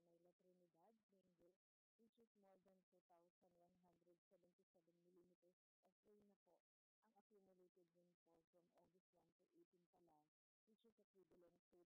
Manila Trinidad, Benguet, which is more than 2,177 millimeters of rain na po ang accumulated rainfall from August 1 to 18 pa lang, which is equivalent to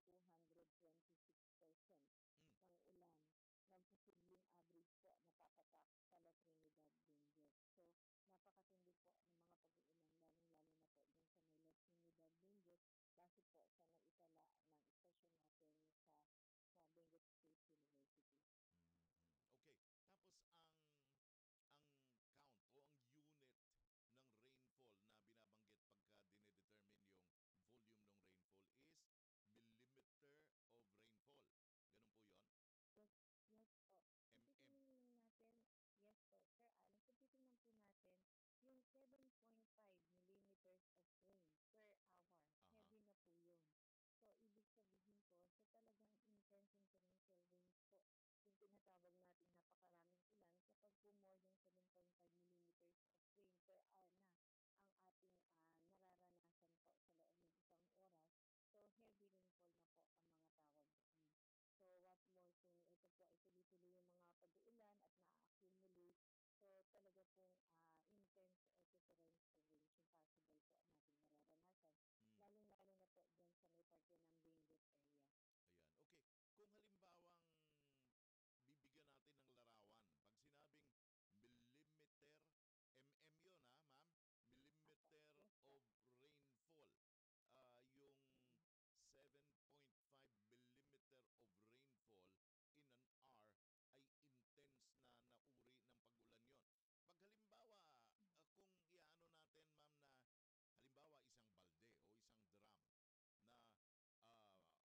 226% Mm. ng ulan ng posibleng average po na papatak sa La Trinidad, Benguet. So, napakatindi po ng mga pag-uulan, lalong-lalo na po dun sa may La Trinidad, Benguet, base po sa naitala ng istasyon natin sa Benguet State University. Mhm. Okay. Tapos ang count o ang unit ng rainfall na binabanggit pagka dinedetermine yung volume ng rainfall is millimeter of rainfall. Ganun po 'yon? Yes, yes po. Kung MM. titingnan natin, yes po, Sir Alan, kung titingnan po natin, yung 7.5 millimeters of rain per hour, Aha. heavy na po yun. So, ibig sabihin po, sa talagang intense and torrential rains po, yung tinatawag natin napakaraming ulan, kapag po more than 7.5 millimeters of rain per hour na ang ating nararanasan po sa loob ng isang oras, so heavy rainfall na po ang mga tawag doon. So what more kung ito po ay tuloy-tuloy yung mga pag-uulan at na-accumulate. So talaga pong intense ito torrential rains yung possible po natin mararanasan. Mm. Lalong-lalo na po dyan sa may parte ng Benguet area. Ayan. Okay. Kung halimbawang bibigyan natin ng larawan, pag sinabing millimeter, MM yun ha, ma'am? Apo, Millimeter yes po. of rainfall. Yung Mm-mm. 7.5 millimeter of rainfall in an hour ay intense na nauri ng pag-ulan yon. Pag halimbawa, kung iano natin, ma'am, na halimbawa isang balde o isang drum na ah,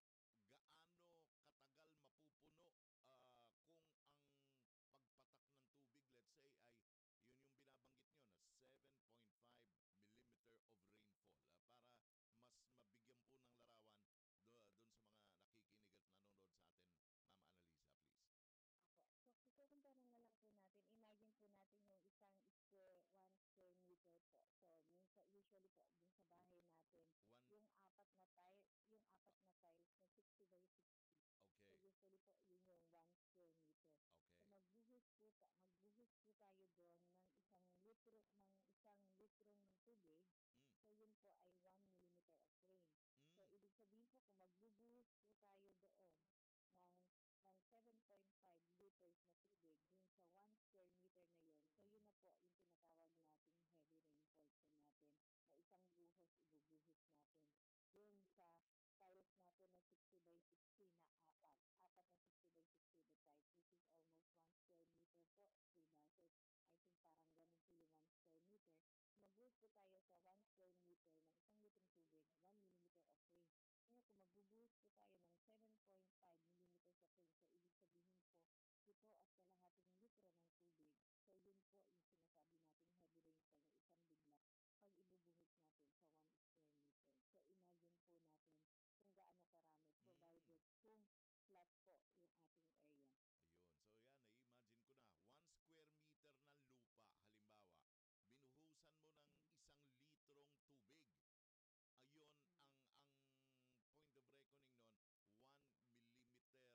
gaano katagal mapupuno kung ang pagpatak ng tubig, let's say, ay yun yung binabanggit nyo na 7.5 millimeter of rainfall para mas mabigyan po ng larawan doon sa mga nakikinig at nanonood sa atin, Ma'am Annalisa, please. Opo. So, kukumpara na lang po natin, imagine po natin yung isang square, 1 square meter po. So, usually po, dun sa bahay natin, One, yung apat na tiles na 60 by 60. So, okay, usually po, yun yung 1 square meter. So, okay. magbuhos po tayo doon ng isang litrong ng tubig. Mm, So, yun po ay 1 millimeter of rain. So, mm, ibig sabihin po, kung magbubuhos po tayo doon ng ng 7.5 liters na tubig dun sa 1 square meter na yun. So, yun mm, na po yung tinatawag nating heavy rainfall po natin na isang buhos, ibubuhos natin. Dun sa tiles natin na 60 by 60 na apat na 60 by 60 na tiles, which is almost 1 square meter po, diba? So, I think parang ganun po yung 1 square meter. Magbuhos po tayo sa 1 square meter ng isang litrong tubig, 1 millimeter of rain. Ngayon, kung magbubuhos po tayo ng 7.5 millimeters of rain, so ibig sabihin po, 7.5 litro ng tubig. So, yun po yung sinasabi natin heavy rainfall ng isang bigla pag ibubuhos natin sa 1 square meter. So, imagine po natin kung gaano karami mm. provided kung flat po yung ating area. Ayun. So yan, na-imagine ko na. 1 square meter na lupa, halimbawa, binuhusan mo ng Mm. 1 litrong tubig. Ayun, Mm. ang point of reckoning nun, 1 millimeter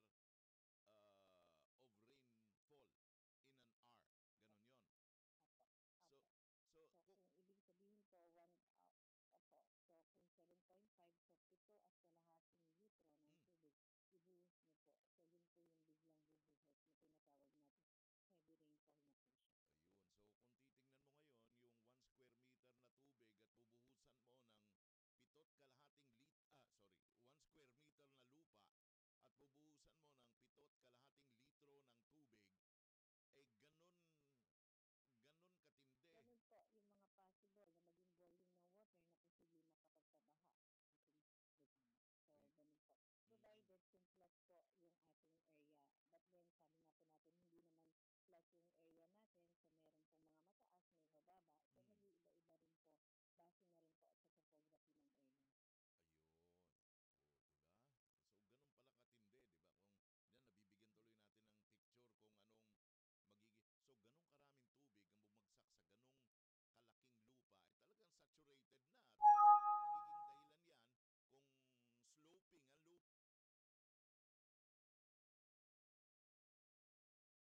of rainfall in an hour. Ganon yon. Opo. So, Opo. so, So, kung ibig sabihin po, opo. So, kung 7.5, so 7.5 litro ng mm, tubig, ibuhos niyo po. So, yun po yung biglang bubuhos na tinatawag natin heavy rainfall na po siya. ayun. So, kung titingnan mo ngayon, yung 1 square meter na tubig at bubuhusan mo ng 1 square meter na lupa at bubuhusan mo ng 7.5 litro ng tubig, eh ganun katindi. Ganun po yung mga possible na maging volume ng water na posible makapagpabaha sa ating lupa. So, Ay, ganun po. mm, Provided kung flat po yung ating area. But then, sabi nga po natin, hindi naman flat yung area natin. So, meron pong mga mataas, may mababa. So, mm, nag-iiba-iba rin po. Base na rin po sa topography ng area. ayun. O, di ba? So, ganun pala katindi, di ba? Kung yan, nabibigyan tuloy natin ng picture kung anong magiging. So, ganun karaming tubig ang bumagsak sa ganung kalaking lupa, ay talagang saturated na at magiging dahilan yan kung sloping ang lupa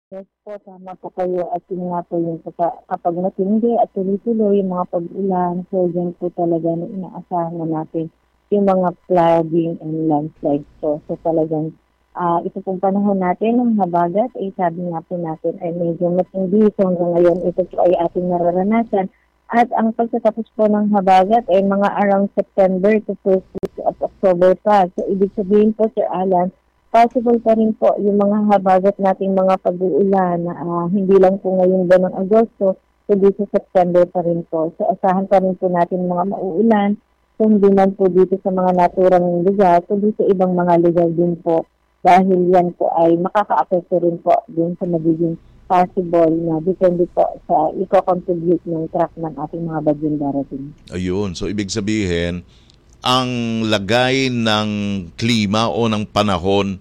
Yes po, tama po kayo at yun nga po yung kapag matindi at tuloy-tuloy yung mga pag-ulan, so yan po talaga na inaasahan na natin yung mga flooding and landslides po. So talagang ito pong panahon natin ng habagat, sabi nga po natin ay medyo matindi. So hanggang ngayon ito po ay ating nararanasan. At ang pagtatapos po ng habagat ay mga around September to first week of October pa. So ibig sabihin po, Sir Alan, possible pa rin po yung mga habagat nating mga pag-uulan na hindi lang po ngayong buwan ng Agosto, kundi sa September pa rin po. So asahan pa rin po natin mga mauulan, so hindi man po dito sa mga naturang lugar, kundi sa ibang mga lugar din po. Dahil yan po ay makaka-apekto rin po din sa magiging possible na depende po sa i-contribute ng track ng ating mga bagyong darating. Ayun, so ibig sabihin, ang lagay ng klima o ng panahon,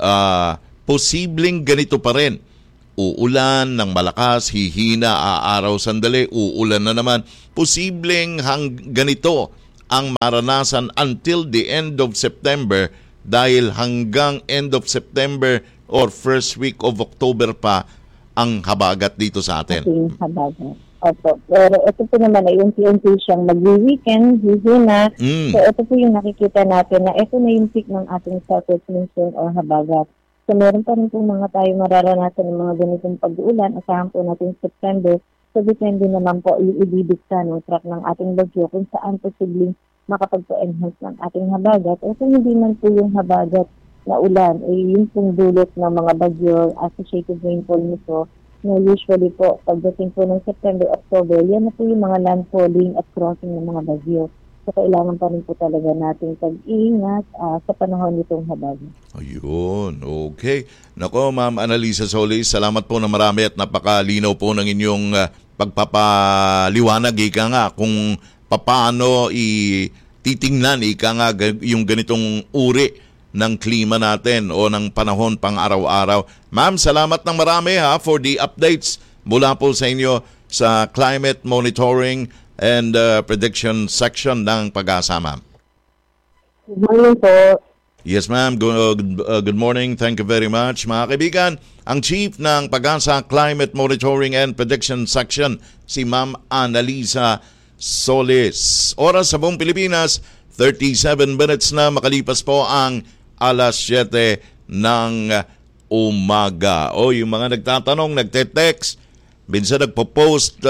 posibleng ganito pa rin. Uulan ng malakas, hihina, aaraw sandali, uulan na naman. Posibleng ganito ang maranasan until the end of September dahil hanggang end of September or first week of October pa ang habagat dito sa atin. Ating habagat. Opo. Pero ito po naman ay unti-unti siyang mag-weekend, hihina. So ito po yung nakikita natin na ito na yung peak ng ating southwest monsoon or habagat. So meron pa rin po mga tayo mararanasan ng mga ganitong pag-uulan. Asahan po natin September. So depende naman po iididikta ng track ng ating bagyo kung saan posibleng makapag-enhance ng ating habagat. O kung hindi man po yung habagat na ulan, ay yung pong dulot ng mga bagyo, associated rainfall nito, na usually po, pagdating po ng September, October, yan na po yung mga landfalling at crossing ng mga bagyo. So, kailangan pa rin po talaga natin pag-iingat sa panahon nitong habagat. Ayun, okay. Nako, Ma'am Annalisa Solis, salamat po na marami at napakalinaw po ng inyong pagpapaliwanag, ika nga, kung paano titingnan, ika nga, yung ganitong uri ng klima natin o ng panahon pang araw-araw. Ma'am, salamat ng marami for the updates mula po sa inyo sa Climate Monitoring and Prediction Section ng Pag-asa, ma'am. Good morning po. Yes, ma'am. Good morning. Thank you very much. Mga kaibigan, ang Chief ng Pag-asa Climate Monitoring and Prediction Section, si Ma'am Annalisa Solis. Oras sa buong Pilipinas, 37 minutes na makalipas po ang alas 7 ng umaga. O yung mga nagtatanong, nagte-text, minsan nagpo-post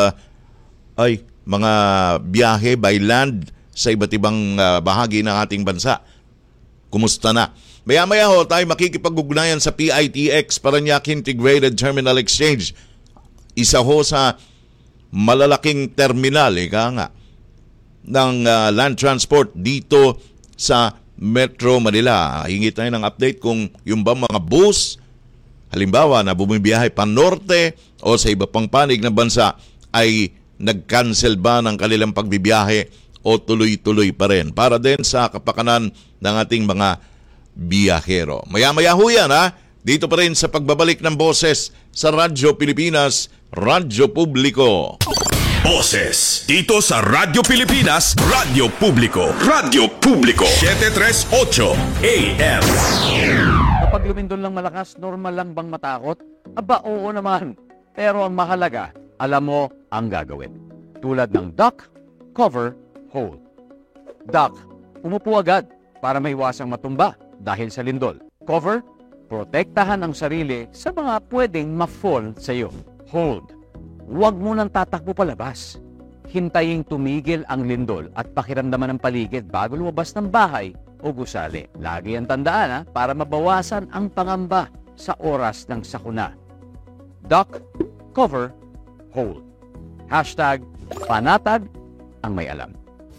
mga biyahe by land sa iba't ibang bahagi ng ating bansa. Kumusta na? Maya-maya ho tayo makikipag-ugnayan sa PITX, Parañaque Integrated Terminal Exchange. Isa ho sa malalaking terminal, ng land transport dito sa Metro Manila. Hingi tayo ng update kung yung ba mga bus, halimbawa na bumibiyahe pa norte o sa iba pang panig ng bansa, ay nag-cancel ba ng kanilang pagbibiyahe o tuloy-tuloy pa rin para din sa kapakanan ng ating mga biyahero. Maya-maya ho yan, dito pa rin sa pagbabalik ng boses sa Radyo Pilipinas, Radyo Publiko. Boses dito sa Radyo Pilipinas, Radyo Publiko. Radyo Publiko 738 AM. Kapag lumindol lang malakas, normal lang bang matakot? Aba, oo naman. Pero ang mahalaga, alam mo ang gagawin. Tulad ng duck, cover, hold. Duck, umupo agad para maiwasang matumba dahil sa lindol. Cover, protektahan ang sarili sa mga pwedeng ma-fall sa iyo. Hold, huwag mo nang tatakbo palabas. Hintayin tumigil ang lindol at pakiramdaman ng paligid bago lumabas ng bahay o gusali. Lagi ang tandaan para mabawasan ang pangamba sa oras ng sakuna. Duck, cover, hold. Hashtag panatag ang may alam.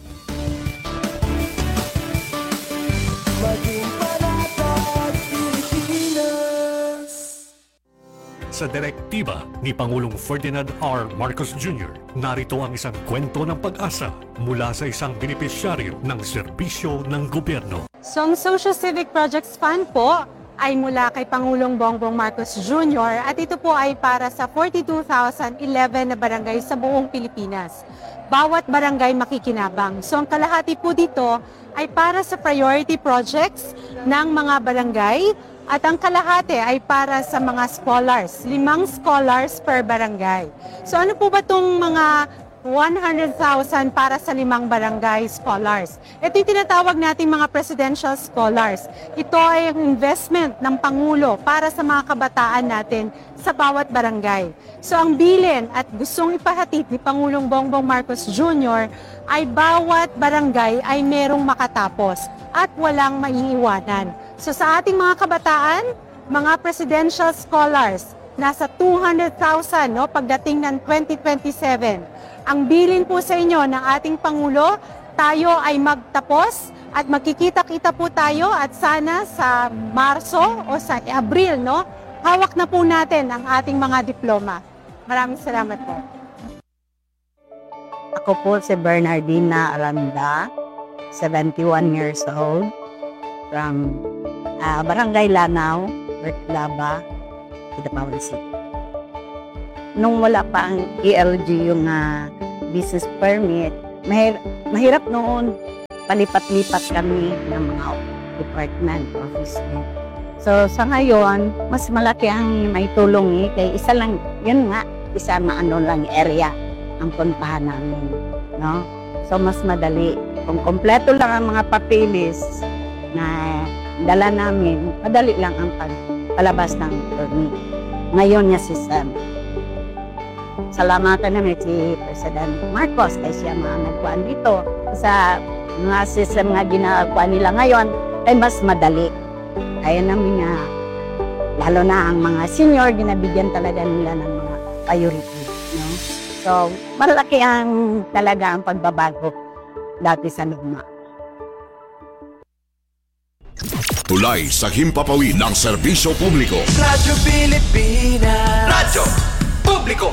Sa direktiba ni Pangulong Ferdinand R. Marcos Jr., narito ang isang kwento ng pag-asa mula sa isang benepisyaryo ng serbisyo ng gobyerno. So, ang Social Civic Projects Fund po ay mula kay Pangulong Bongbong Marcos Jr. at ito po ay para sa 42,011 na barangay sa buong Pilipinas. Bawat barangay makikinabang. So, ang kalahati po dito ay para sa priority projects ng mga barangay At ang kalahati ay para sa mga scholars, 5 scholars per barangay. So ano po ba itong mga 100,000 para sa 5 barangay scholars? Ito yung tinatawag nating mga presidential scholars. Ito ay ang investment ng Pangulo para sa mga kabataan natin sa bawat barangay. So ang bilin at gustong ipahatid ni Pangulong Bongbong Marcos Jr. ay bawat barangay ay merong makatapos at walang maiiwanan. So sa ating mga kabataan, mga presidential scholars, nasa 200,000 pagdating ng 2027. Ang bilin po sa inyo ng ating Pangulo, tayo ay magtapos at magkikita-kita po tayo at sana sa Marso o sa Abril, hawak na po natin ang ating mga diploma. Maraming salamat po. Ako po si Bernardina Aranda, 71 years old, from Barangay Lanao, Bertlaba, Kidapawan City. Nung wala pa ang ELG yung business permit, mahirap noon. Palipat-lipat kami ng mga department, office. So sa ngayon, mas malaki ang may tulong kay isa lang, yun nga, isa lang area ang puntahan namin. No? So mas madali. Kung kompleto lang ang mga papilis na dala namin, madali lang ang palabas ng permit. Ngayon niya si Sam. Salamatan namin si President Marcos kasi siya mga nagkuhan dito. Sa mga system nga ginagawa nila ngayon ay mas madali. Kaya namin nga, lalo na ang mga senior, ginabigyan talaga nila ng mga priority. No? So, malaki ang talaga ang pagbabago dati sa luma. Tulay sa himpapawid ng serbisyo publiko. Radyo Pilipinas. Radyo Publiko.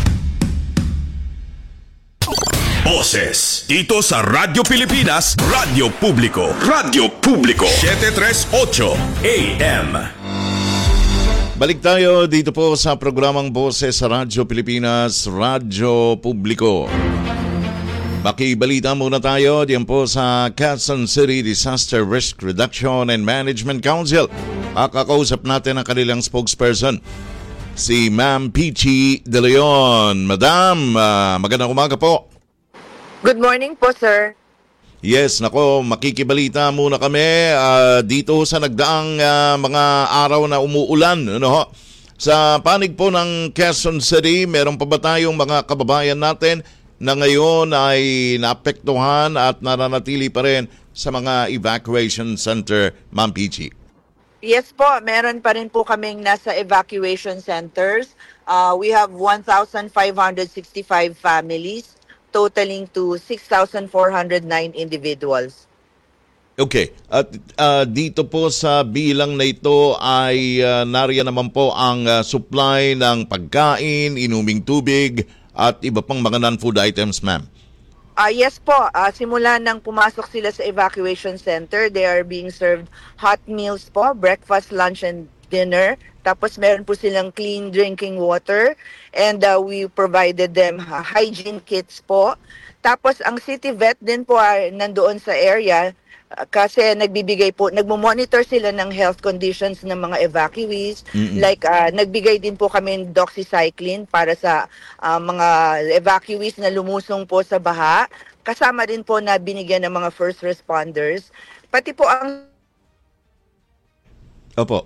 Boses dito sa Radyo Pilipinas, Radyo Publiko. Radyo Publiko 738 AM. Balik tayo dito po sa programang Boses sa Radyo Pilipinas, Radyo Publiko. Makibalita muna tayo diyan po sa Quezon City Disaster Risk Reduction and Management Council. Kakausap natin ang kanilang spokesperson, si Ma'am Peachy De Leon. Madam, magandang umaga po. Good morning po, sir. Yes, nako, makikibalita muna kami dito sa nagdaang mga araw na umuulan. Sa panig po ng Quezon City, meron pa ba tayong mga kababayan natin na ngayon ay naapektuhan at nananatili pa rin sa mga evacuation center, Ma'am Peachy? Yes po, meron pa rin po kaming nasa evacuation centers. We have 1,565 families, totaling to 6,409 individuals. Okay. At dito po sa bilang na ito ay nariyan naman po ang supply ng pagkain, inuming tubig, at iba pang mga non-food items, ma'am. Yes po, simula nang pumasok sila sa evacuation center, they are being served hot meals po, breakfast, lunch, and dinner. Tapos meron po silang clean drinking water, and we provided them hygiene kits po. Tapos ang city vet din po ay nandoon sa area kasi nagmo-monitor sila ng health conditions ng mga evacuees. Like nagbigay din po kami ng doxycycline para sa mga evacuees na lumusong po sa baha. Kasama din po na binigyan ng mga first responders. Pati po ang... Opo.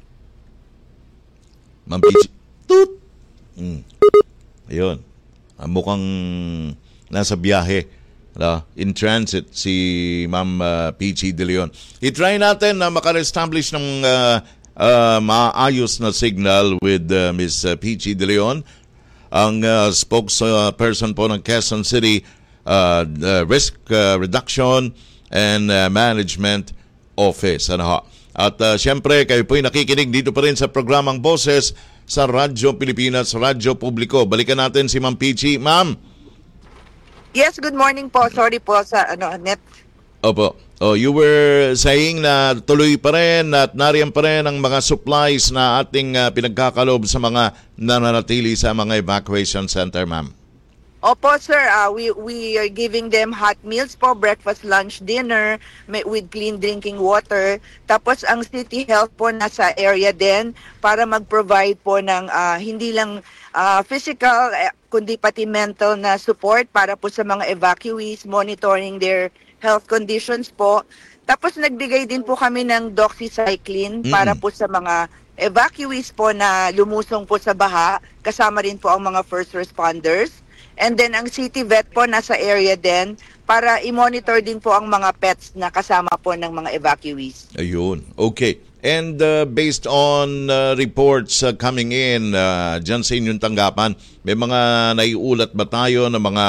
Ma'am Peachy. Toot! Ayun. Mukhang nasa biyahe. In transit si Ma'am Peachy De Leon. I-try natin na maka-establish ng maayos na signal with Ms. Peachy De Leon, ang spokesperson po ng Quezon City Risk Reduction and Management Office. At siyempre, kayo po'y nakikinig dito pa rin sa programang Boses sa Radyo Pilipinas, Radyo Publiko. Balikan natin si Ma'am Peachy. Ma'am. Yes, good morning po. Sorry po sa net. Opo. You were saying na tuloy pa rin at nariyan pa rin ang mga supplies na ating pinagkakalob sa mga nananatili sa mga evacuation center, ma'am. Opo, sir. We are giving them hot meals po, breakfast, lunch, dinner, with clean drinking water. Tapos ang City Health po nasa area din para mag-provide po ng hindi lang physical, kundi pati mental na support para po sa mga evacuees, monitoring their health conditions po. Tapos nagbigay din po kami ng doxycycline para po sa mga evacuees po na lumusong po sa baha. Kasama rin po ang mga first responders. And then ang city vet po nasa area din para i-monitor din po ang mga pets na kasama po ng mga evacuees. Ayun. Okay. And based on reports coming in dyan sa inyong tanggapan, may mga naiulat ba tayo ng mga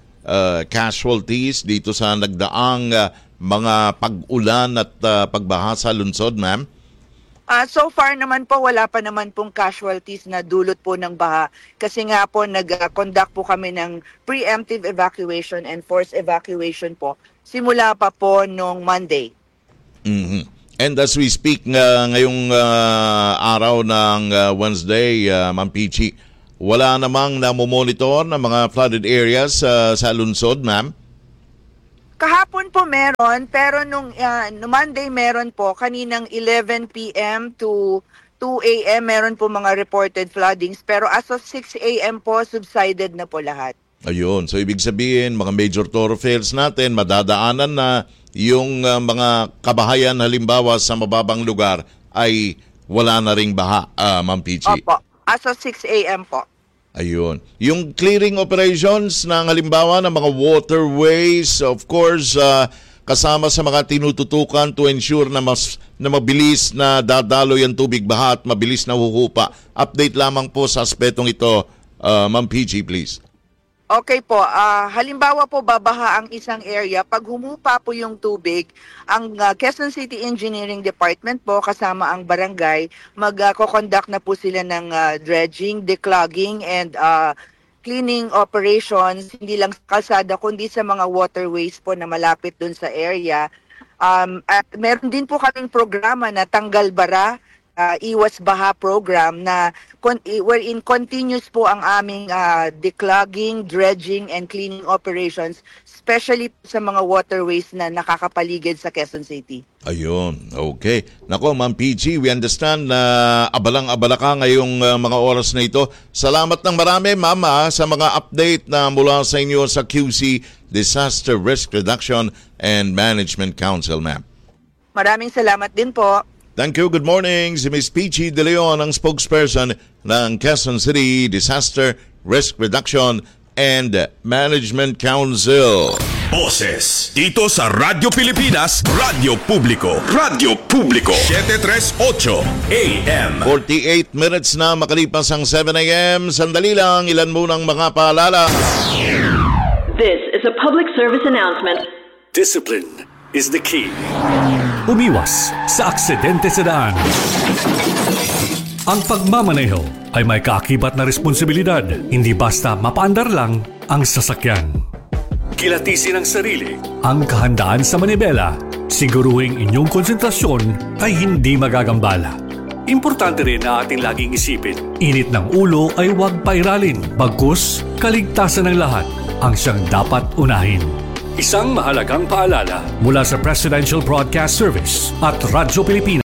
casualties dito sa nagdaang mga pag-ulan at pagbaha sa lungsod, ma'am? So far naman po, wala pa naman pong casualties na dulot po ng baha. Kasi nga po, nag-conduct po kami ng preemptive evacuation and forced evacuation po. Simula pa po nung Monday. Mm-hmm. And as we speak ngayong araw ng Wednesday, Ma'am Peachy, wala namang namomonitor ng mga flooded areas sa lungsod, ma'am? Kahapon po meron, pero nung Monday meron po, kaninang 11 p.m. to 2 a.m. meron po mga reported floodings. Pero as of 6 a.m. po, subsided na po lahat. Ayun, so ibig sabihin, mga major thoroughfares natin, madadaanan na yung mga kabahayan halimbawa sa mababang lugar ay wala na ring baha, Ma'am Peachy. Opo, as of 6 a.m. po. Ayun. Yung clearing operations ng halimbawa ng mga waterways, of course, kasama sa mga tinututukan to ensure na mabilis na dadalo yung tubig baha at mabilis na huhupa. Update lamang po sa aspetong ito, Ma'am Peachy, please. Okay po, halimbawa po babaha ang isang area, pag humupa po yung tubig, ang Quezon City Engineering Department po kasama ang barangay, mag-conduct na po sila ng dredging, declogging and cleaning operations, hindi lang sa kalsada kundi sa mga waterways po na malapit dun sa area. At meron din po kaming programa na Tanggal Bara, Iwas Baha program na wherein continuous po ang aming declogging, dredging, and cleaning operations, especially sa mga waterways na nakakapaligid sa Quezon City. Ayun, okay. Nako, Ma'am Peachy, we understand na abalang-abala ka ngayong mga oras na ito. Salamat ng marami, Ma'am, sa mga update na mula sa inyo sa QC, Disaster Risk Reduction and Management Council, ma'am. Maraming salamat din po. Thank you. Good morning. Si Ms. Peachy De Leon, ang spokesperson ng Quezon City Disaster Risk Reduction and Management Council. Boses dito sa Radyo Pilipinas, Radyo Publiko. Radyo Publiko 738 AM. 48 minutes na makalipas ang 7 AM. Sandali lang, ilan munang mga paalala. This is a public service announcement. Discipline is the key. Umiwas sa aksidente sa daan. Ang pagmamaneho ay may kaakibat na responsibilidad, hindi basta mapaandar lang ang sasakyan. Kilatisin ang sarili, ang kahandaan sa manibela, siguruhing inyong konsentrasyon ay hindi magagambala. Importante rin na ating laging isipin, init ng ulo ay huwag pairalin, bagkus kaligtasan ng lahat ang siyang dapat unahin. Isang mahalagang paalala mula sa Presidential Broadcast Service at Radyo Pilipinas.